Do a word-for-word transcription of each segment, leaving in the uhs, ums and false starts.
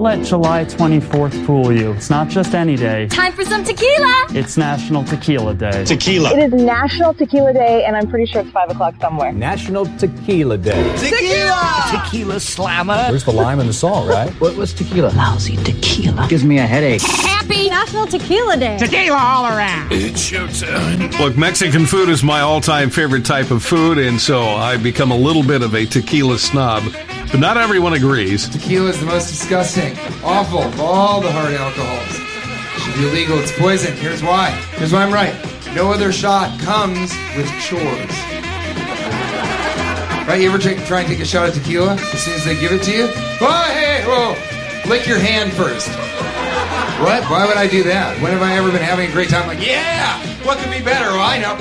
let July twenty-fourth fool you. It's not just any day. Time for some tequila! It's National Tequila Day. Tequila. It is National Tequila Day, and I'm pretty sure it's five o'clock somewhere. National Tequila Day. Tequila! Tequila slammer. Where's the lime and the salt, right? What, what's tequila? Lousy tequila. Gives me a headache. Happy National Tequila Day. Tequila all around. It's showtime. Look, Mexican food is my all-time favorite type of food, and so I've become a little bit of a tequila snob. But not everyone agrees. Tequila is the most disgusting, awful of all the hard alcohols. It should be illegal. It's poison. Here's why. Here's why I'm right. No other shot comes with chores. Right? You ever try, try and take a shot of tequila as soon as they give it to you? Oh, hey, whoa. Lick your hand first. What? Why would I do that? When have I ever been having a great time? Like, yeah! What could be better? Oh, I know.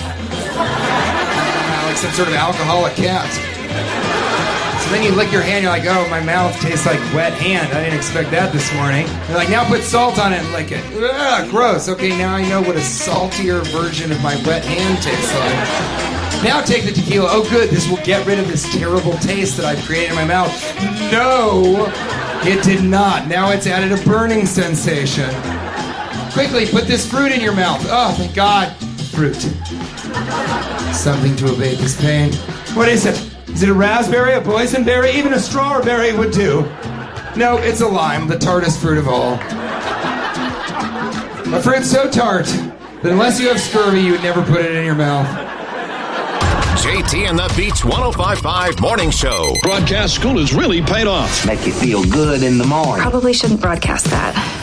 Like some sort of alcoholic cat. So then you lick your hand, you're like, oh, my mouth tastes like wet hand. I didn't expect that this morning. You're like, now put salt on it and lick it. Ugh, gross. Okay, now I know what a saltier version of my wet hand tastes like. Now take the tequila. Oh, good, this will get rid of this terrible taste that I've created in my mouth. No, it did not. Now it's added a burning sensation. Quickly, put this fruit in your mouth. Oh, thank God. Fruit. Something to abate this pain. What is it? Is it a raspberry, a boysenberry? Even a strawberry would do. No, it's a lime, the tartest fruit of all. A fruit so tart that unless you have scurvy, you would never put it in your mouth. J T and the Beach one oh five point five Morning Show. Broadcast school has really paid off. Make you feel good in the morning. Probably shouldn't broadcast that.